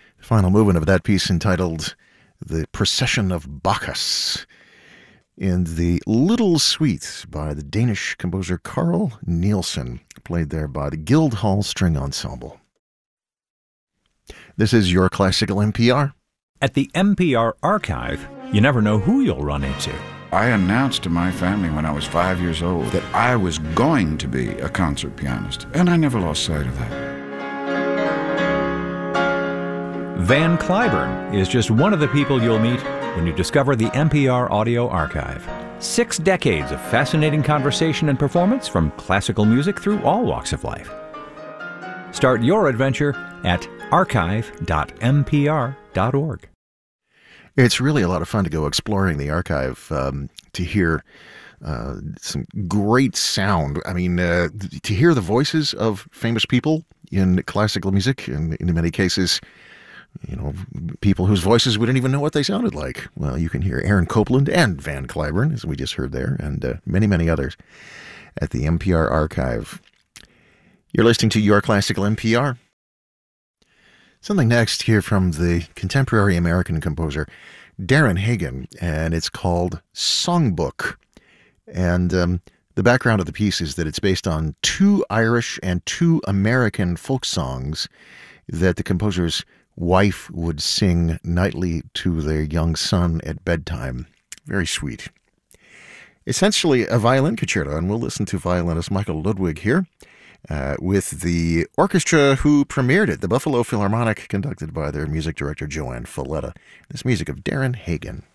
The final movement of that piece entitled The Procession of Bacchus in the Little Suite by the Danish composer Carl Nielsen, played there by the Guildhall String Ensemble. This is Your Classical NPR. At the NPR Archive, you never know who you'll run into. I announced to my family when I was 5 years old that I was going to be a concert pianist, and I never lost sight of that. Van Cliburn is just one of the people you'll meet when you discover the NPR Audio Archive. 6 decades of fascinating conversation and performance from classical music through all walks of life. Start your adventure at archive.npr.org. It's really a lot of fun to go exploring the archive, to hear some great sound. I mean, to hear the voices of famous people in classical music, and in many cases, you know, people whose voices we didn't even know what they sounded like. Well, you can hear Aaron Copland and Van Cliburn, as we just heard there, and many, many others at the NPR Archive. You're listening to Your Classical NPR. Something next here from the contemporary American composer Darren Hagen, and it's called Songbook. And the background of the piece is that it's based on 2 Irish and 2 American folk songs that the composer's wife would sing nightly to their young son at bedtime. Very sweet. Essentially a violin concerto, and we'll listen to violinist Michael Ludwig here with the orchestra who premiered it, the Buffalo Philharmonic, conducted by their music director Joanne Falletta. This music of Darren Hagen.